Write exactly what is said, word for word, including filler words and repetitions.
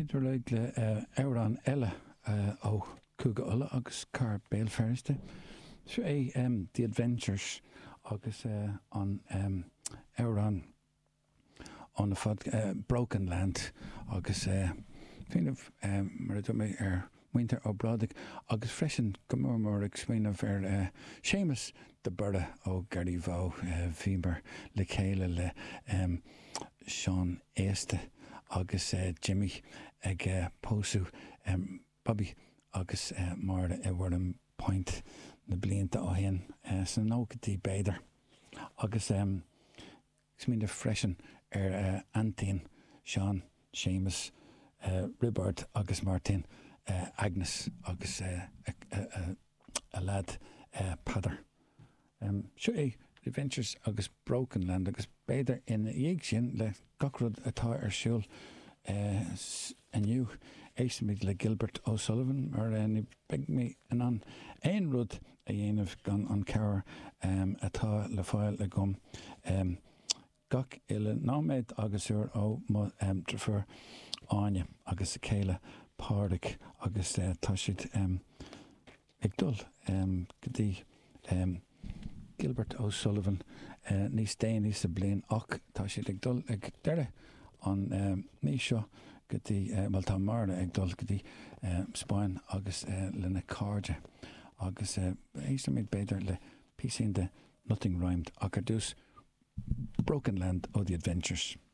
Beidir le le Éireann eile ó cúga ulla agus car béal feriste. So é um, The Adventures agus uh, an um, Éireann an the fad uh, Broken Land agus uh, fin of um, mar do mé ar winter ó bradig agus freisin gomórmór ag swin of ar uh, Seamus de Burda ó Gary Vaux uh, Fiber le chéile le um, Sean Éiste agus uh, Jimmy ag uh, pósú um, Bobby agus uh, mar e bhfuirm point na blianta ó hen uh, san nógadtí beidir agus um, smín de freisin ar uh, Antín, Sean, Seamus, uh, Ribard agus Martin, uh, Agnes agus uh, a, a, a, a lad uh, Padder. Um, Seo é The Adventures agus Broken Land agus beidir in dhéag sin le gacrod atá ar siúl uh, aniu éismid le Gilbert O'Sullivan mar uh, beg mi an an ein rud a dhéanamh gan an cear um, atá le fáil le gom um, gach ile náméid agus úr ó um, trafur áine agus a céile páirdig agus uh, tá siad um, ag dul um, gotí um, Gilbert O'Sullivan uh, níos déanaí sa blian ach tá siad ag dul ag deire an um, ní seo gotí uh, well tá marna ag dul gotí uh, Spáin agus uh, lena cáde agus uh, éislamid beidir le písín de Nothing Rhymed ach ar dús Broken Land ó The Adventures.